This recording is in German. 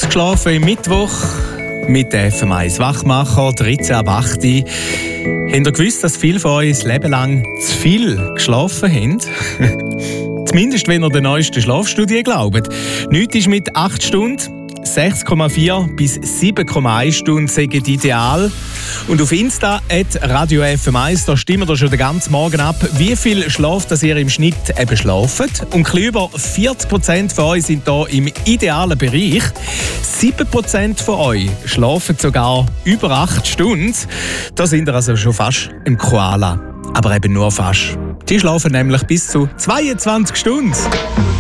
Ausgeschlafen im Mittwoch mit der FM1 Wachmacher 13 ab 8. Habt ihr gewusst, dass viele von euch das Leben lang zu viel geschlafen haben? Zumindest, wenn ihr der neuesten Schlafstudie glaubt. Nichts ist mit 8 Stunden. 6,4 bis 7,1 Stunden sind ideal. Und auf Insta @Radio FM1, da stimmen wir schon den ganzen Morgen ab, wie viel Schlaf das ihr im Schnitt eben schlaft. Und ein bisschen über 40% von euch sind hier im idealen Bereich. 7% von euch schlafen sogar über 8 Stunden. Da sind ihr also schon fast ein Koala. Aber eben nur fast. Die schlafen nämlich bis zu 22 Stunden.